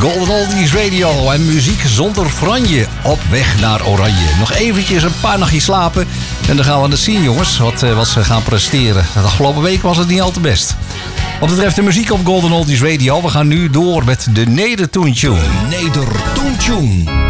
Golden Oldies Radio en muziek zonder franje. Op weg naar Oranje. Nog eventjes een paar nachtjes slapen. En dan gaan we het zien, jongens, wat ze gaan presteren. De afgelopen week was het niet al te best. Wat betreft de muziek op Golden Oldies Radio, we gaan nu door met de Nedertoontune. Nedertoontune.